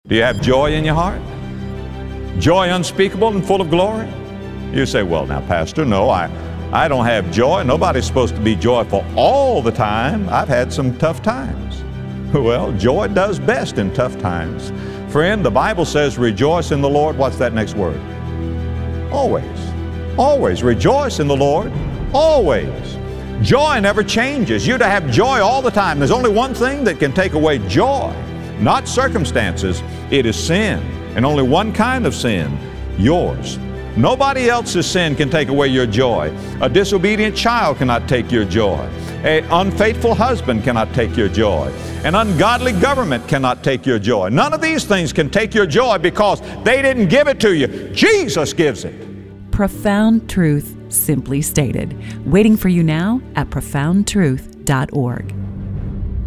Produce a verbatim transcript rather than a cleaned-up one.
Do you have joy in your heart? Joy unspeakable and full of glory? You say, well, now, Pastor, no, I, I don't have joy. Nobody's supposed to be joyful all the time. I've had some tough times. Well, joy does best in tough times. Friend, the Bible says, rejoice in the Lord. What's that next word? Always. Always. Rejoice in the Lord. Always. Joy never changes. You're to have joy all the time. There's only one thing that can take away joy. Not circumstances, it is sin, and only one kind of sin, yours. Nobody else's sin can take away your joy. A disobedient child cannot take your joy. An unfaithful husband cannot take your joy. An ungodly government cannot take your joy. None of these things can take your joy because they didn't give it to you. Jesus gives it. Profound truth simply stated. Waiting for you now at profound truth dot org.